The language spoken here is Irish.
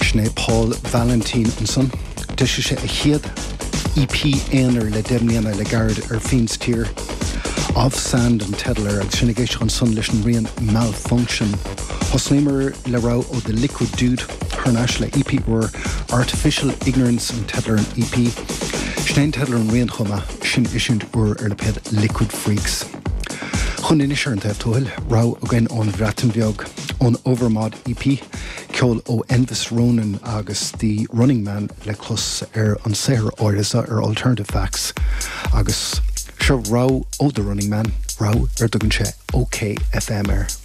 Sné Paul Valentin an son. Dis sé a chiad EP éanaar le déimlíana le gard Fiends Tier. Of Sand and Tedler ag sinna géis an son leis an rion Malfunction. Hosnémer le rá ó The Liquid Dude Harnash le EP or Artificial Ignorance an Tedler an EP. Snein Tedler an rion chuma sin isisiúnt le ped Liquid Freaks. Chun inis an teftóil rá again on Vratenviog on Overmod EP ceol ó Envis Ronan agus The Running Man le close an séir áirisa Alternative Facts agus seo rá ó The Running Man rá dugann sé OK FM